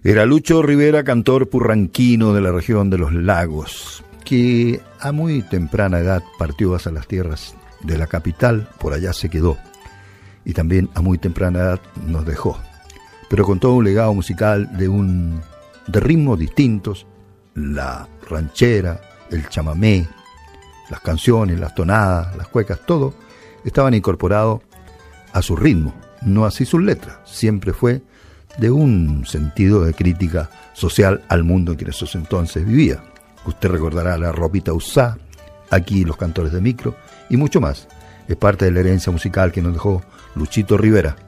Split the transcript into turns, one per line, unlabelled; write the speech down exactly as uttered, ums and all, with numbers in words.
Era Lucho Rivera, cantor purranquino de la región de los lagos, que a muy temprana edad partió hacia las tierras de la capital, por allá se quedó, y también a muy temprana edad nos dejó, pero con todo un legado musical de, un, de ritmos distintos, la ranchera, el chamamé, las canciones, las tonadas, las cuecas, todo estaban incorporados a su ritmo, no así sus letras, siempre fue de un sentido de crítica social al mundo en que en esos entonces vivía. Usted recordará La ropita usá, Aquí los cantores de micro y mucho más. Es parte de la herencia musical que nos dejó Luchito Rivera.